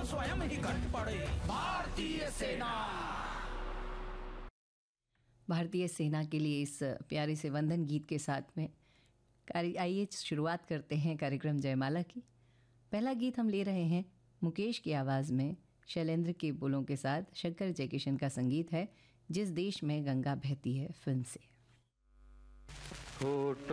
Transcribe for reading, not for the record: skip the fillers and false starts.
स्वयं ही घट पड़े भारतीय सेना। भारतीय सेना के लिए इस प्यारे से वंदन गीत के साथ में आइए शुरुआत करते हैं कार्यक्रम जयमाला की। पहला गीत हम ले रहे हैं मुकेश की आवाज़ में, शैलेंद्र के बोलों के साथ शंकर जयकिशन का संगीत है, जिस देश में गंगा बहती है फिल्म से।